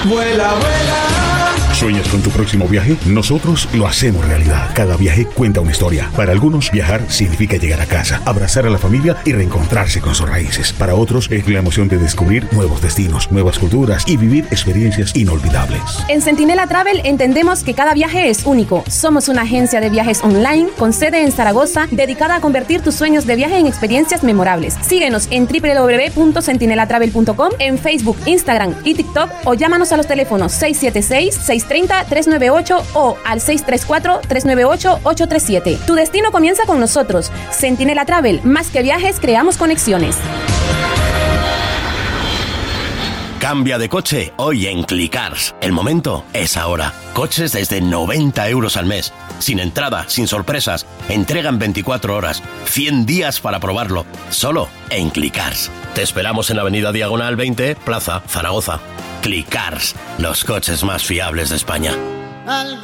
Vuela, vuela. ¿Sueñas con tu próximo viaje? Nosotros lo hacemos realidad. Cada viaje cuenta una historia. Para algunos, viajar significa llegar a casa, abrazar a la familia y reencontrarse con sus raíces. Para otros, es la emoción de descubrir nuevos destinos, nuevas culturas y vivir experiencias inolvidables. En Centinela Travel entendemos que cada viaje es único. Somos una agencia de viajes online con sede en Zaragoza, dedicada a convertir tus sueños de viaje en experiencias memorables. Síguenos en www.centinelatravel.com, en Facebook, Instagram y TikTok, o llámanos a los teléfonos 676-630-398 o al 634-398-837. Tu destino comienza con nosotros. Centinela Travel, más que viajes, creamos conexiones. Cambia de coche hoy en Clicars. El momento es ahora. Coches desde 90 euros al mes. Sin entrada, sin sorpresas. Entrega en 24 horas. 100 días para probarlo. Solo en Clicars. Te esperamos en Avenida Diagonal 20, Plaza Zaragoza. Clicars. Los coches más fiables de España.